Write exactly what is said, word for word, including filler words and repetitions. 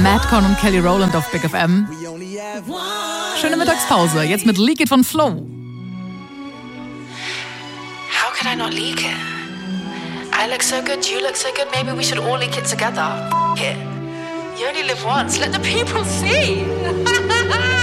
Madcon und Kelly Rowland auf Big F M. Schöne Mittagspause. Jetzt mit Leak It von Flo. How could I not leak it? I look so good, you look so good, maybe we should all leak it together. F- it. You only live once, let the people see.